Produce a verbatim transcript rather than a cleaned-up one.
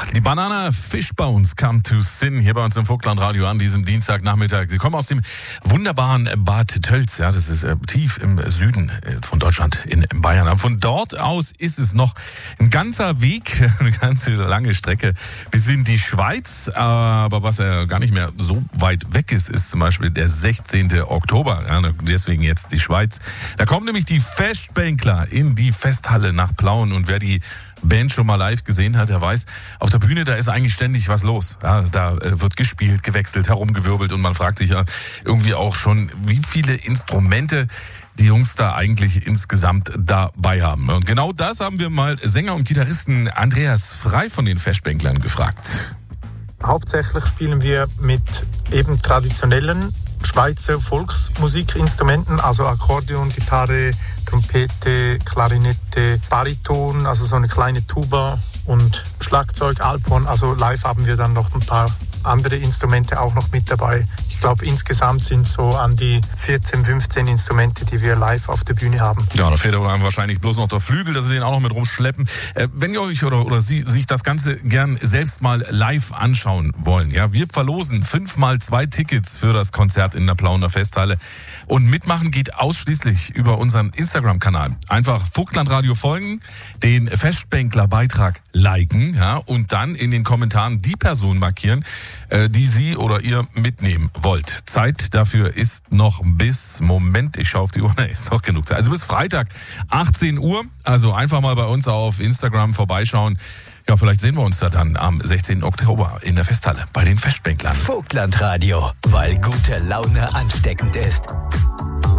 Die Banana Fishbones come to sin hier bei uns im Vogtland-Radio an diesem Dienstagnachmittag. Sie kommen aus dem wunderbaren Bad Tölz. Ja, das ist äh, tief im Süden äh, von Deutschland in, in Bayern. Aber von dort aus ist es noch ein ganzer Weg, eine ganze lange Strecke bis in die Schweiz. Aber was ja gar nicht mehr so weit weg ist, ist zum Beispiel der sechzehnten Oktober. Ja, deswegen jetzt die Schweiz. Da kommen nämlich die Festbänkler in die Festhalle nach Plauen. Und wer die Band schon mal live gesehen hat, der weiß, auf der Bühne, da ist eigentlich ständig was los. Ja, da äh, wird gespielt, gewechselt, herumgewirbelt und man fragt sich ja irgendwie auch schon, wie viele Instrumente die Jungs da eigentlich insgesamt dabei haben. Und genau das haben wir mal Sänger und Gitarristen Andreas Frei von den Festbänklern gefragt. Hauptsächlich spielen wir mit eben traditionellen Schweizer Volksmusikinstrumenten, also Akkordeon, Gitarre, Trompete, Klarinette, Bariton, also so eine kleine Tuba und Schlagzeug, Alphorn. Also live haben wir dann noch ein paar andere Instrumente auch noch mit dabei. Ich glaube, insgesamt sind so an die vierzehn, fünfzehn Instrumente, die wir live auf der Bühne haben. Ja, da fehlt aber wahrscheinlich bloß noch der Flügel, dass Sie den auch noch mit rumschleppen. Äh, wenn ihr euch oder, oder Sie sich das Ganze gern selbst mal live anschauen wollen, ja, wir verlosen fünfmal zwei Tickets für das Konzert in der Plauener Festhalle. Und mitmachen geht ausschließlich über unseren Instagram-Kanal. Einfach Vogtland-Radio folgen, den Festbänkler-Beitrag liken, ja, und dann in den Kommentaren die Person markieren, äh, die Sie oder ihr mitnehmen wollt. Zeit dafür ist noch bis, Moment, ich schaue auf die Uhr, ne, ist noch genug Zeit. Also bis Freitag, achtzehn Uhr, also einfach mal bei uns auf Instagram vorbeischauen. Ja, vielleicht sehen wir uns da dann am sechzehnten Oktober in der Festhalle bei den Festbänklern. Vogtland-Radio, weil gute Laune ansteckend ist.